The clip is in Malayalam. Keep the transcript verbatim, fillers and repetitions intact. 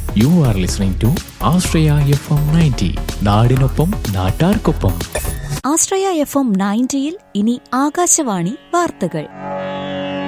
You are listening to Ashraya F M ninety. നാടിനൊപ്പം നാട്ടാർക്കൊപ്പം. ആശ്രയ എഫ് എം നയൻറ്റിയിൽ ഇനി ആകാശവാണി വാർത്തകൾ.